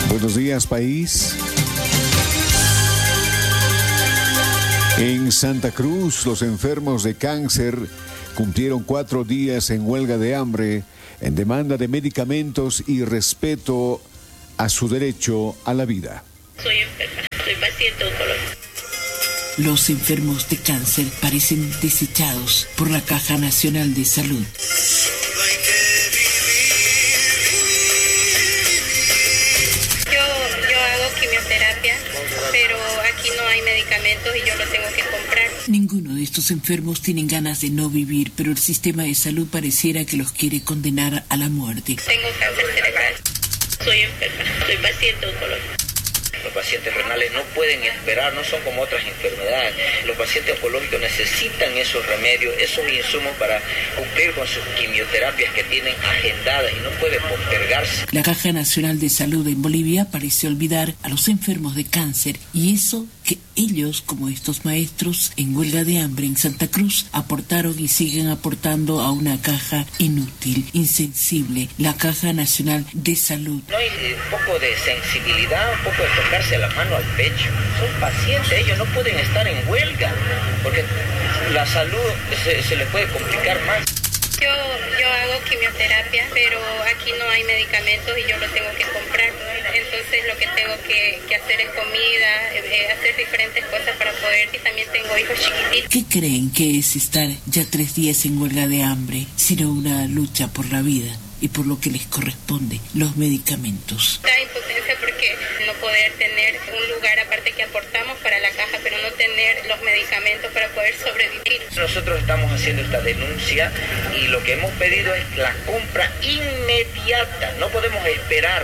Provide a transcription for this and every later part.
Buenos días, país. En Santa Cruz, los enfermos de cáncer cumplieron 4 días en huelga de hambre en demanda de medicamentos y respeto a su derecho a la vida. Soy enferma, soy paciente oncológico. Los enfermos de cáncer parecen desechados por la Caja Nacional de Salud. Yo hago quimioterapia, pero aquí no hay medicamentos y yo lo tengo que comprar. Ninguno de estos enfermos tienen ganas de no vivir, pero el sistema de salud pareciera que los quiere condenar a la muerte. Tengo cáncer cerebral. Soy enferma, soy paciente oncológico. Los pacientes renales no pueden esperar, no son como otras enfermedades. Los pacientes oncológicos necesitan esos remedios, esos insumos para cumplir con sus quimioterapias que tienen agendadas y no pueden postergarse. La Caja Nacional de Salud en Bolivia parece olvidar a los enfermos de cáncer, y eso que ellos, como estos maestros en huelga de hambre en Santa Cruz, aportaron y siguen aportando a una caja inútil, insensible, la Caja Nacional de Salud. No hay un poco de sensibilidad, un poco de tocarse la mano al pecho. Son pacientes, ellos no pueden estar en huelga, porque la salud se les puede complicar más. Yo hago quimioterapia, pero aquí no hay medicamentos y yo lo tengo que comprar. Entonces lo que tengo que hacer es comida, hacer diferentes cosas para poder, y también tengo hijos chiquititos. ¿Qué creen que es estar ya 3 días en huelga de hambre, sino una lucha por la vida y por lo que les corresponde, los medicamentos? Da impotencia porque no poder tener un lugar aparte que aportamos para la caja, pero no tener los medicamentos para poder sobrevivir. Nosotros estamos haciendo esta denuncia y lo que hemos pedido es la compra inmediata. No podemos esperar,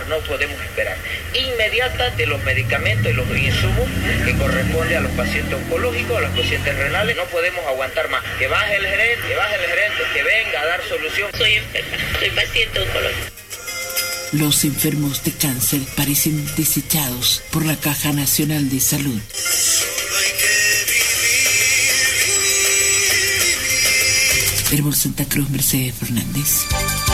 inmediata de los medicamentos y los insumos que corresponde a los pacientes oncológicos, a los pacientes renales. No podemos aguantar más. Que baje el gerente, que venga a dar solución. Soy enferma, soy paciente oncológico. Los enfermos de cáncer parecen desechados por la Caja Nacional de Salud. Herbol Santa Cruz, Mercedes Fernández.